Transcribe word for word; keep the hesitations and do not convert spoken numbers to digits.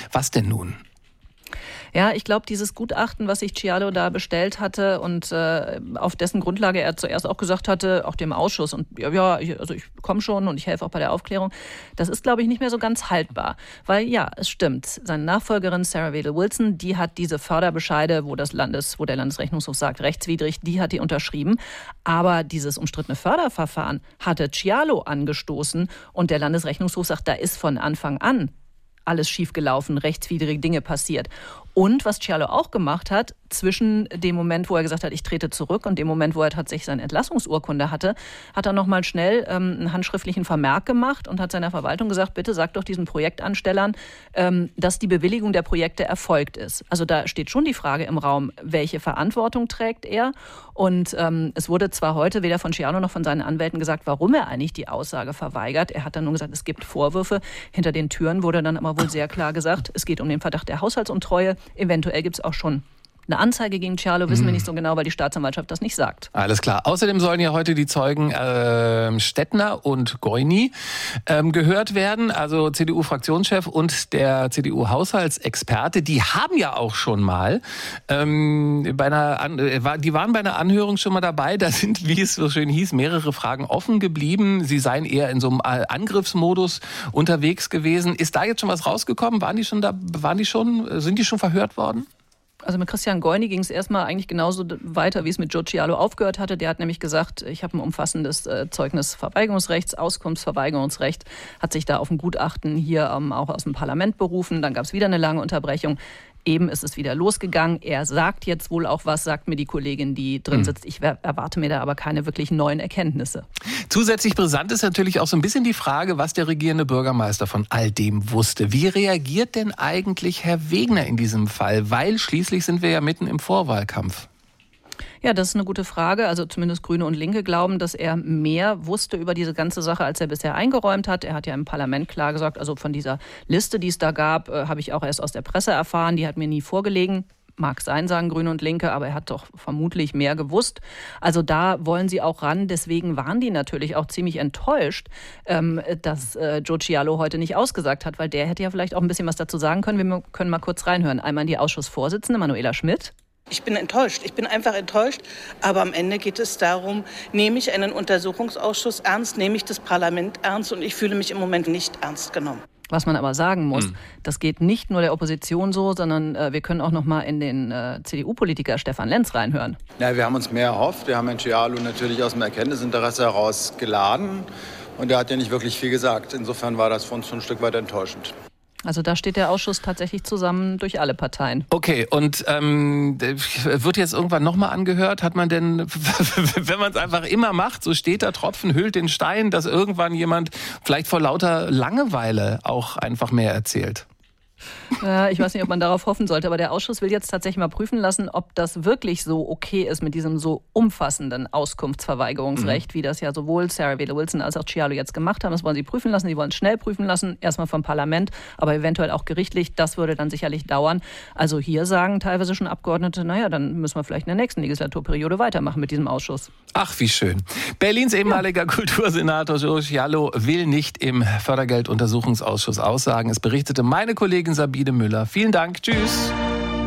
Was denn nun? Ja, ich glaube, dieses Gutachten, was sich Cialo da bestellt hatte und äh, auf dessen Grundlage er zuerst auch gesagt hatte, auch dem Ausschuss, und ja, ja ich, also ich komme schon und ich helfe auch bei der Aufklärung, das ist, glaube ich, nicht mehr so ganz haltbar. Weil ja, es stimmt, seine Nachfolgerin Sarah Wedel-Wilson, die hat diese Förderbescheide, wo das Landes, wo der Landesrechnungshof sagt, rechtswidrig, die hat die unterschrieben. Aber dieses umstrittene Förderverfahren hatte Cialo angestoßen und der Landesrechnungshof sagt, da ist von Anfang an alles schiefgelaufen, rechtswidrige Dinge passiert. Und was Cialo auch gemacht hat, zwischen dem Moment, wo er gesagt hat, ich trete zurück, und dem Moment, wo er tatsächlich seine Entlassungsurkunde hatte, hat er nochmal schnell ähm, einen handschriftlichen Vermerk gemacht und hat seiner Verwaltung gesagt, bitte sagt doch diesen Projektanstellern, ähm, dass die Bewilligung der Projekte erfolgt ist. Also da steht schon die Frage im Raum, welche Verantwortung trägt er? Und ähm, es wurde zwar heute weder von Cialo noch von seinen Anwälten gesagt, warum er eigentlich die Aussage verweigert. Er hat dann nur gesagt, es gibt Vorwürfe. Hinter den Türen wurde dann aber wohl sehr klar gesagt, es geht um den Verdacht der Haushaltsuntreue. Eventuell gibt es auch schon eine Anzeige gegen Cialo, wissen wir nicht so genau, weil die Staatsanwaltschaft das nicht sagt. Alles klar. Außerdem sollen ja heute die Zeugen äh, Stettner und Goini ähm, gehört werden, also C D U-Fraktionschef und der C D U-Haushaltsexperte. Die haben ja auch schon mal, ähm, bei einer An- äh, die waren bei einer Anhörung schon mal dabei. Da sind, wie es so schön hieß, mehrere Fragen offen geblieben. Sie seien eher in so einem Angriffsmodus unterwegs gewesen. Ist da jetzt schon was rausgekommen? Waren die schon da? Waren die schon? Sind die schon verhört worden? Also mit Christian Goini ging es erstmal eigentlich genauso weiter, wie es mit Joe Cialo aufgehört hatte. Der hat nämlich gesagt, ich habe ein umfassendes äh, Zeugnisverweigerungsrechts, Auskunftsverweigerungsrecht, hat sich da auf ein Gutachten hier ähm, auch aus dem Parlament berufen. Dann gab es wieder eine lange Unterbrechung. Eben ist es wieder losgegangen. Er sagt jetzt wohl auch was, sagt mir die Kollegin, die drin sitzt. Ich erwarte mir da aber keine wirklich neuen Erkenntnisse. Zusätzlich brisant ist natürlich auch so ein bisschen die Frage, was der regierende Bürgermeister von all dem wusste. Wie reagiert denn eigentlich Herr Wegner in diesem Fall? Weil schließlich sind wir ja mitten im Vorwahlkampf. Ja, das ist eine gute Frage. Also zumindest Grüne und Linke glauben, dass er mehr wusste über diese ganze Sache, als er bisher eingeräumt hat. Er hat ja im Parlament klar gesagt, also von dieser Liste, die es da gab, äh, habe ich auch erst aus der Presse erfahren. Die hat mir nie vorgelegen. Mag sein, sagen Grüne und Linke, aber er hat doch vermutlich mehr gewusst. Also da wollen sie auch ran. Deswegen waren die natürlich auch ziemlich enttäuscht, ähm, dass äh, Joe Cialo heute nicht ausgesagt hat, weil der hätte ja vielleicht auch ein bisschen was dazu sagen können. Wir können mal kurz reinhören. Einmal die Ausschussvorsitzende, Manuela Schmidt. Ich bin enttäuscht, ich bin einfach enttäuscht, aber am Ende geht es darum, nehme ich einen Untersuchungsausschuss ernst, nehme ich das Parlament ernst, und ich fühle mich im Moment nicht ernst genommen. Was man aber sagen muss, mhm. das geht nicht nur der Opposition so, sondern äh, wir können auch noch mal in den äh, C D U-Politiker Stefan Lenz reinhören. Ja, wir haben uns mehr erhofft, wir haben Herrn Cialo natürlich aus dem Erkenntnisinteresse heraus geladen, und er hat ja nicht wirklich viel gesagt. Insofern war das für uns schon ein Stück weit enttäuschend. Also da steht der Ausschuss tatsächlich zusammen durch alle Parteien. Okay, und ähm, wird jetzt irgendwann nochmal angehört? Hat man denn, wenn man es einfach immer macht, so steht der Tropfen, hüllt den Stein, dass irgendwann jemand vielleicht vor lauter Langeweile auch einfach mehr erzählt? Ja, ich weiß nicht, ob man darauf hoffen sollte, aber der Ausschuss will jetzt tatsächlich mal prüfen lassen, ob das wirklich so okay ist mit diesem so umfassenden Auskunftsverweigerungsrecht, mhm. wie das ja sowohl Sarah Wedel-Wilson als auch Cialo jetzt gemacht haben. Das wollen sie prüfen lassen, sie wollen es schnell prüfen lassen, erstmal vom Parlament, aber eventuell auch gerichtlich. Das würde dann sicherlich dauern. Also hier sagen teilweise schon Abgeordnete, naja, dann müssen wir vielleicht in der nächsten Legislaturperiode weitermachen mit diesem Ausschuss. Ach, wie schön. Berlins ehemaliger ja. Kultursenator Joe Cialo will nicht im Fördergelduntersuchungsausschuss aussagen. Es berichtete meine Kollegin Sabine Müller. Vielen Dank. Tschüss.